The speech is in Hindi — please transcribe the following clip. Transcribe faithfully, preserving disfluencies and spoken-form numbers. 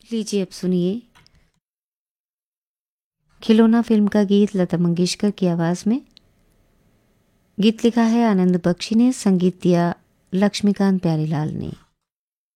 लीजिए अब सुनिए खिलौना फिल्म का गीत लता मंगेशकर की आवाज़ में। गीत लिखा है आनंद बख्शी ने, संगीत दिया लक्ष्मीकांत प्यारीलाल ने।